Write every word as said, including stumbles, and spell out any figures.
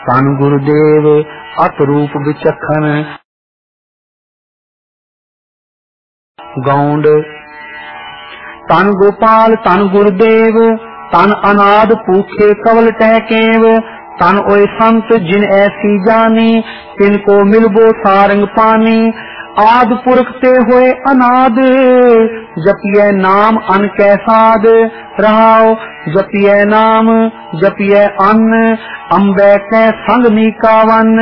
ਧੰਨ ਗੁਰਦੇਵ ਅਤ ਰੂਪ ਵਿਚਖਣ ਗੌਂਡ। ਧੰਨ ਗੋਪਾਲ ਧੰਨ ਗੁਰਦੇਵ ਧੰਨ ਅਨਾਦ ਭੂਖੇ ਕਵਲ ਟਹਿਕੇਵ। ਧੰਨ ओए संत जिन ऐसी जानी तिनको मिलबो सारंग पानी। आद पुरख ते होए अनाद जपिए नाम अन कै साध। रहाओ जपिए नाम जपिए अन्न अम्बै कै संग नीका वन।